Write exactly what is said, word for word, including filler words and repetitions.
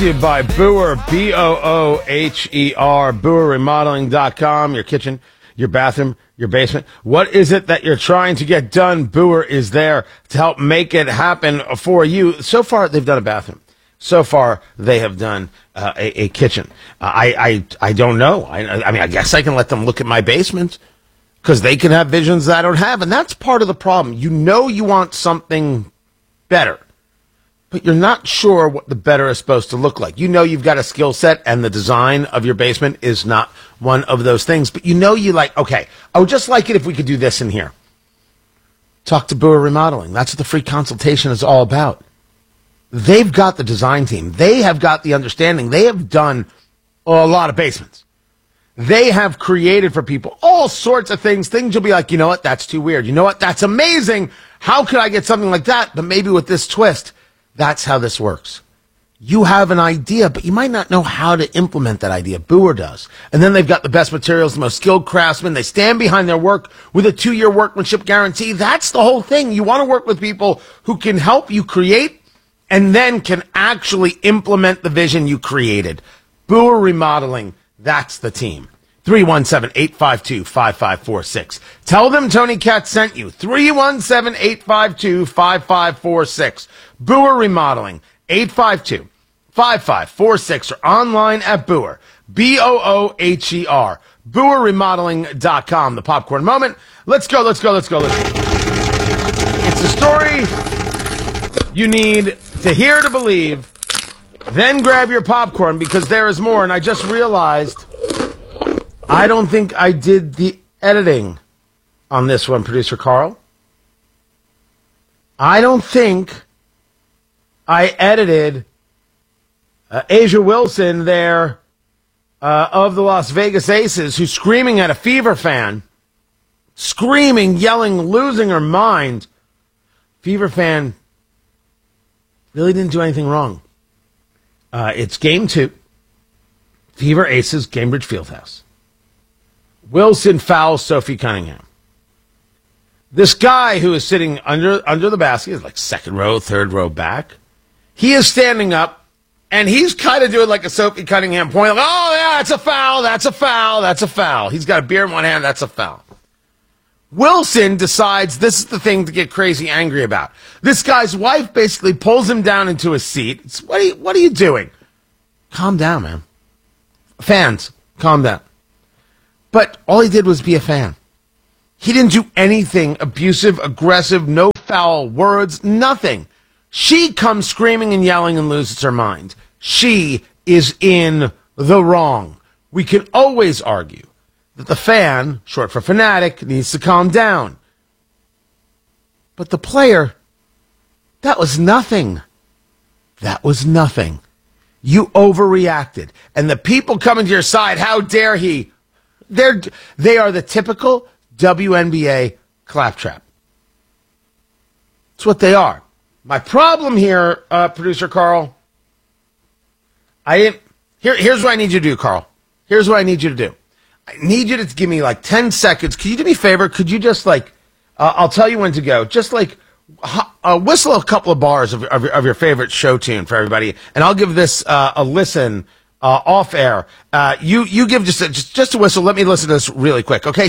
By Booher, B O O H E R, Booher Remodeling dot com, your kitchen, your bathroom, your basement. What is it that you're trying to get done? Booher is there to help make it happen for you. So far, they've done a bathroom. So far, they have done uh, a, a kitchen. Uh, I, I I don't know. I, I mean, I guess I can let them look at my basement because they can have visions that I don't have, and that's part of the problem. You know you want something better, but you're not sure what the better is supposed to look like. You know you've got a skill set, and the design of your basement is not one of those things. But you know you like, okay, I would just like it if we could do this in here. Talk to Booher Remodeling. That's what the free consultation is all about. They've got the design team. They have got the understanding. They have done a lot of basements. They have created for people all sorts of things. Things you'll be like, you know what, that's too weird. You know what, that's amazing. How could I get something like that? But maybe with this twist. That's how this works. You have an idea, but you might not know how to implement that idea. Booher does. And then they've got the best materials, the most skilled craftsmen. They stand behind their work with a two-year workmanship guarantee. That's the whole thing. You want to work with people who can help you create and then can actually implement the vision you created. Booher Remodeling, that's the team. three one seven, eight five two, five five four six. Tell them Tony Katz sent you. three one seven, eight five two, five five four six. Booher Remodeling, eight five two, five five four six, or online at Booher, B O O H E R, Booher Remodeling dot com. The popcorn moment. Let's go, let's go, let's go, let's go. It's a story you need to hear to believe. Then grab your popcorn because there is more. And I just realized I don't think I did the editing on this one, Producer Carl. I don't think I edited uh, A'ja Wilson there uh, of the Las Vegas Aces, who's screaming at a Fever fan, screaming, yelling, losing her mind. Fever fan really didn't do anything wrong. Uh, it's game two. Fever Aces, Cambridge Fieldhouse. Wilson fouls Sophie Cunningham. This guy who is sitting under under the basket is like second row, third row back. He is standing up, and he's kind of doing like a Sophie Cunningham point. Like, oh, yeah, that's a foul, that's a foul, that's a foul. He's got a beer in one hand, that's a foul. Wilson decides this is the thing to get crazy angry about. This guy's wife basically pulls him down into his seat. It's, what, are you, what are you doing? Calm down, man. Fans, calm down. But all he did was be a fan. He didn't do anything abusive, aggressive, no foul words, nothing. She comes screaming and yelling and loses her mind. She is in the wrong. We can always argue that the fan, short for fanatic, needs to calm down. But the player, that was nothing. That was nothing. You overreacted. And the people coming to your side, how dare he? They're, they are the typical W N B A claptrap. That's what they are. My problem here, uh, Producer Carl, I didn't, here, here's what I need you to do, Carl. Here's what I need you to do. I need you to give me like ten seconds. Could you do me a favor? Could you just like, uh, I'll tell you when to go. Just like uh, whistle a couple of bars of, of, of your favorite show tune for everybody, and I'll give this uh, a listen uh, off air. Uh, you you give just a, just just a whistle. Let me listen to this really quick. Okay,